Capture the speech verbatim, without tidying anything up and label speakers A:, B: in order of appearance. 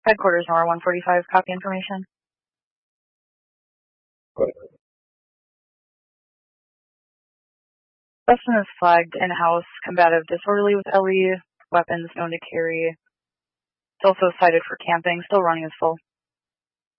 A: Headquarters, Nora one forty-five, copy information. Dustin is flagged in-house, combative disorderly with L E, weapons known to carry. It's also cited for camping, still running as full.